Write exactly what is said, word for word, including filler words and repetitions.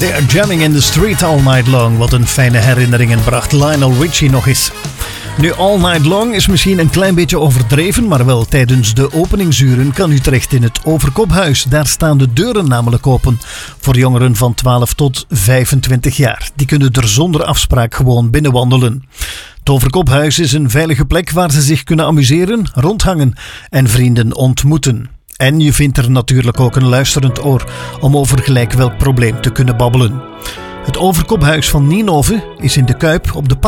They are jamming in the street all night long. Wat een fijne herinneringen bracht Lionel Richie nog eens. Nu, all night long is misschien een klein beetje overdreven, maar wel tijdens de openingsuren kan u terecht in het Overkophuis. Daar staan de deuren namelijk open voor jongeren van twaalf tot vijfentwintig jaar. Die kunnen er zonder afspraak gewoon binnenwandelen. Het Overkophuis is een veilige plek waar ze zich kunnen amuseren, rondhangen en vrienden ontmoeten. En je vindt er natuurlijk ook een luisterend oor om over gelijk welk probleem te kunnen babbelen. Het Overkophuis van Nienhoven is in de Kuip op de